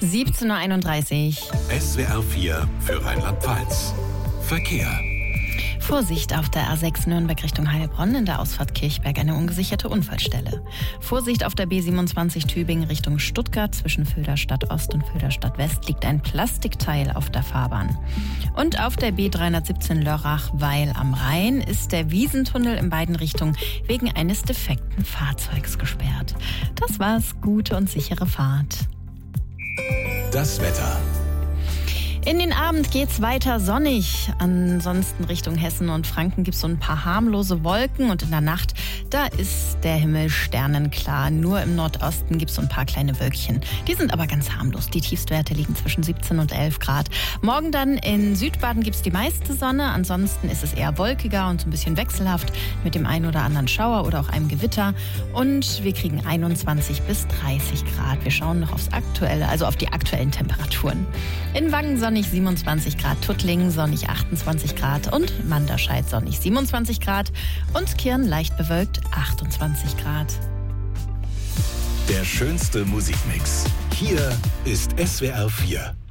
17:31 Uhr. SWR 4 für Rheinland-Pfalz. Verkehr. Vorsicht auf der A6 Nürnberg Richtung Heilbronn, in der Ausfahrt Kirchberg eine ungesicherte Unfallstelle. Vorsicht auf der B27 Tübingen Richtung Stuttgart, zwischen Fulda-Stadt Ost und Fulda-Stadt West liegt ein Plastikteil auf der Fahrbahn. Und auf der B317 Lörrach-Weil am Rhein ist der Wiesentunnel in beiden Richtungen wegen eines defekten Fahrzeugs gesperrt. Das war's, gute und sichere Fahrt. Das Wetter. In den Abend geht's weiter sonnig. Ansonsten Richtung Hessen und Franken gibt's so ein paar harmlose Wolken und in der Nacht, da ist der Himmel sternenklar. Nur im Nordosten gibt's so ein paar kleine Wölkchen. Die sind aber ganz harmlos. Die Tiefstwerte liegen zwischen 17 und 11 Grad. Morgen dann in Südbaden gibt's die meiste Sonne. Ansonsten ist es eher wolkiger und so ein bisschen wechselhaft mit dem einen oder anderen Schauer oder auch einem Gewitter. Und wir kriegen 21 bis 30 Grad. Wir schauen noch aufs Aktuelle, also auf die aktuellen Temperaturen. In Wangen sonnig 27 Grad, Tuttlingen sonnig 28 Grad und Manderscheid sonnig 27 Grad und Kirn leicht bewölkt 28 Grad. Der schönste Musikmix. Hier ist SWR 4.